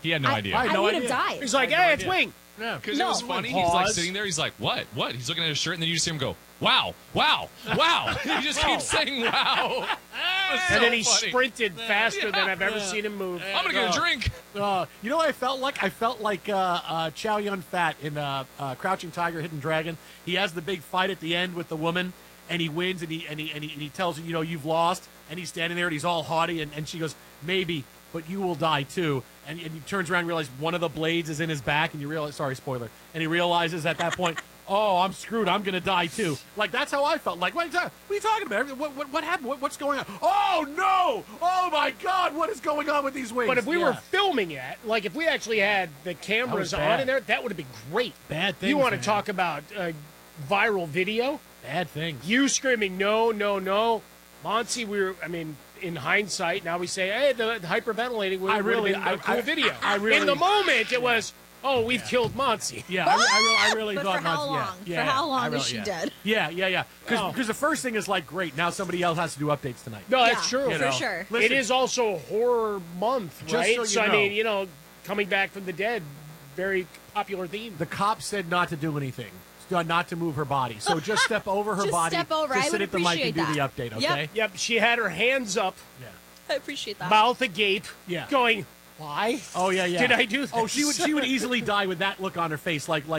He had no idea. I would have died. He's like, hey, it's Wing. Yeah, because No, it was funny. He's pause. like sitting there. He's like, what? What? He's looking at his shirt, and then you just hear him go, wow, wow, wow. He just keeps saying wow. And then he funny. sprinted faster than I've ever seen him move. I'm going to get a drink. You know what I felt like? I felt like Chow Yun-Fat in Crouching Tiger, Hidden Dragon. He has the big fight at the end with the woman, and he wins, and he tells her, you know, you've lost, and he's standing there, and he's all haughty, and she goes, maybe, but you will die too. And he turns around and realizes one of the blades is in his back, and you realize, sorry, spoiler, and he realizes at that point, oh, I'm screwed. I'm going to die too. Like, that's how I felt. Like, what are you talking about? What happened? What's going on? Oh, no! Oh, my God! What is going on with these wings? But if we were filming it, like if we actually had the cameras on in there, that would have been great. Bad things, You want to man. talk about viral video? Bad things. You screaming, no, no, no. Monty, in hindsight, now we say, hey, the hyperventilating would have been a cool video. In the moment, it was, oh, we've killed Monty. Yeah, I really But thought for how Monty- long? Yeah, For how long I really- is she dead? Yeah. Because the first thing is like, great, now somebody else has to do updates tonight. No, that's true. You know. For sure. Listen, It is also a horror month, Just right? so you know. Coming back from the dead, very popular theme. the cop said not to do anything, not to move her body. So just step over her Just body. step over. Just I sit would at the mic and do appreciate the update, that. okay? Yep, she had her hands up, Yeah. I appreciate that. mouth agape, Yeah. going, why? Oh yeah. Did I do this? Oh, she would easily die with that look on her face, like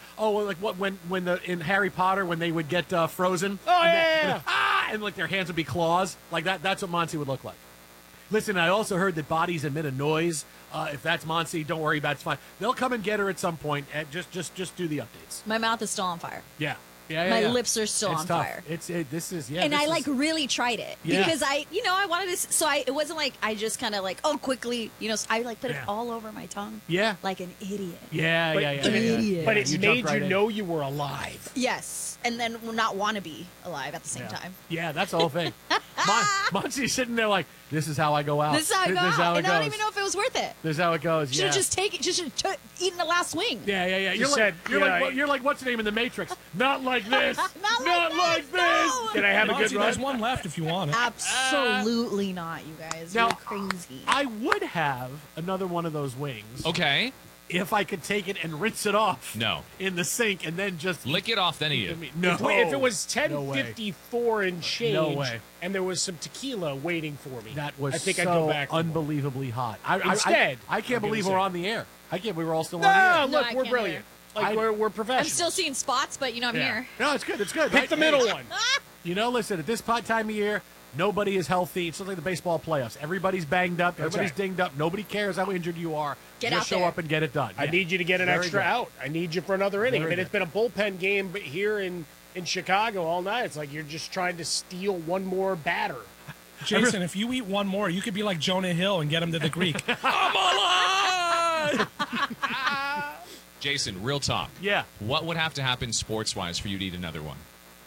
in Harry Potter when they would get frozen. Oh, and and like their hands would be claws, like that. That's what Monty would look like. Listen, I also heard that bodies emit a noise. If that's Monty, don't worry about it. It's fine. They'll come and get her at some point. And just do the updates. My mouth is still on fire. Yeah. My lips are still It's on tough. fire. And I really tried it Yeah. because I wanted to. So it wasn't like I just kind of like quickly, I like put it all over my tongue. Yeah. Like an idiot. Yeah. But it You made jumped right you in. know you were alive. Yes, and then not want to be alive at the same time. Yeah, that's the whole thing. Monty's sitting there like, this is how I go out. This is how I go This is out, how it and I don't goes. even know if it was worth it. This is how it goes. Should have just taken, just eaten the last wing. Yeah. You said, You're like what's the name in the Matrix? Not like this. Not like this. No. Did I have a good run? There's one left if you want it. Absolutely not, you guys. Now, You're crazy. I would have another one of those wings Okay. if I could take it and rinse it off. No. In the sink and then just Lick it off, then eat it. No. If it was No way. 10:54 and change, No way. and there was some tequila waiting for me, That was I think so I'd go back. for more. unbelievably hot. Instead, I can't I'm gonna believe say- we're on the air. I can't believe we're all still No, on the air. No, look, I we're can't brilliant. I- Like we're I'm professional. still seeing spots, but I'm here. No, it's good. It's good. Pick the middle one. You know, listen, at this time of year, nobody is healthy. It's just like the baseball playoffs. Everybody's banged up. Everybody's right. dinged up. Nobody cares how injured you are. Get Just out show there. up and get it done. I Yeah. need you to get an Very extra good. out. I need you for another inning. Very It's been a bullpen game here in Chicago all night. It's like you're just trying to steal one more batter. Jason, if you eat one more, you could be like Jonah Hill and get him to the Greek. I'm alive! Jason, real talk. Yeah. What would have to happen sports-wise for you to eat another one?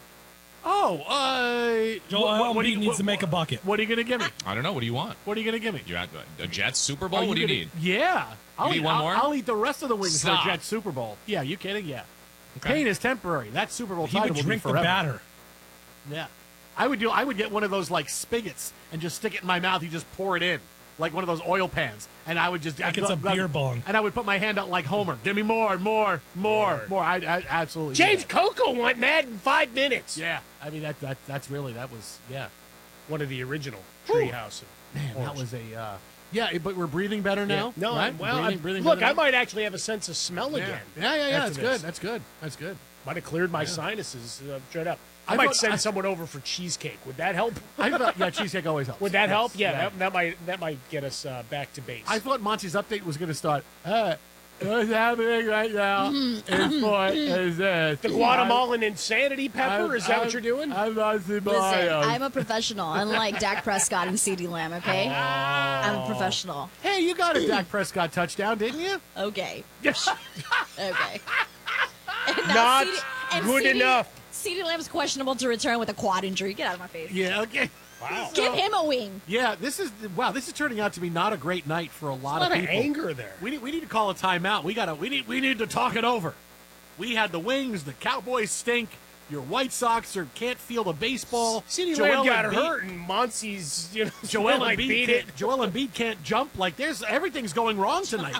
Oh, Joel Embiid needs to make a bucket. What are you going to give me? I don't know. What do you want? What are you going to give me? You at a Jets Super Bowl? Are What do you gonna- need? Yeah. I'll need eat one more? I'll eat the rest of the wings Stop. for a Jets Super Bowl. Yeah, you kidding? Yeah. Okay. Pain is temporary. That Super Bowl He title would will be drink the forever. batter. Yeah. I would get one of those like spigots and just stick it in my mouth. You just pour it in. Like one of those oil pans. And I would just Like it's a beer bong. And I would put my hand out like Homer. Give me more. I absolutely James Coco went mad in 5 minutes. Yeah. I mean that's really that was One of the original Treehouse. Man, that was a but we're breathing better now. No, right? well, breathing look, better I now? might actually have a sense of smell again. Yeah. after That's this. good. That's good. Might have cleared my sinuses straight up. I I might thought- send someone over for cheesecake. Would that help? I thought cheesecake always helps. Would that Yes, help? Yeah, that might get us back to base. I thought Monty's update was going to start. What's happening right now is this. the Guatemalan insanity pepper? Is that what you're doing? I'm Monty Listen, Mario. I'm a professional, unlike Dak Prescott and CeeDee Lamb, okay? I'm a professional. Hey, you got a Dak Prescott touchdown, didn't you? Okay. Yes. Okay. And Not good CeeDee enough. CeeDee Lamb's questionable to return with a quad injury. Get out of my face. Yeah. Okay. Wow. Give him a wing. Yeah. This is turning out to be not a great night for a lot A lot of of people. anger there. We need to call a timeout. We need to talk it over. We had the wings. The Cowboys stink. Your White Sox can't feel the baseball. CeeDee Joel Lamb got Embiid- hurt, and Muncie's Joel like Embiid beat can't, it. Joel Embiid can't jump. Like everything's going wrong tonight.